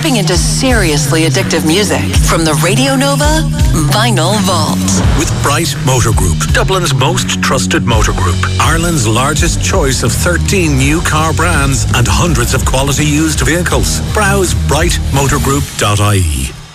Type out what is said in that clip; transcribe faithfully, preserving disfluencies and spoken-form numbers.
tapping into seriously addictive music from the Radio Nova Vinyl Vault. With Bright Motor Group, Dublin's most trusted motor group. Ireland's largest choice of thirteen new car brands and hundreds of quality used vehicles. Browse bright motor group dot I E.